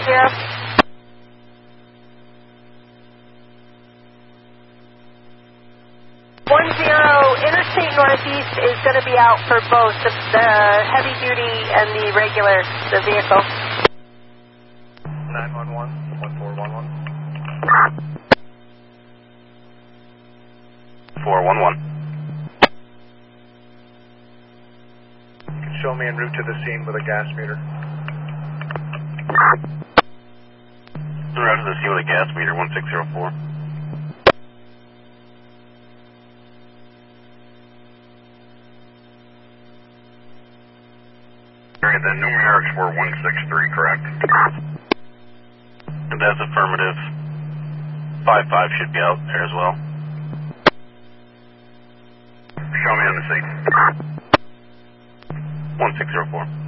Interstate Northeast is going to be out for both the heavy duty and the regular, the vehicle. 911, 1411. 411. Show me en route to the scene with a gas meter. En route to the scene with a gas meter, 1604. The numerics were 163, correct? And that's affirmative. 55 should be out there as well. Show me on the scene. 1604.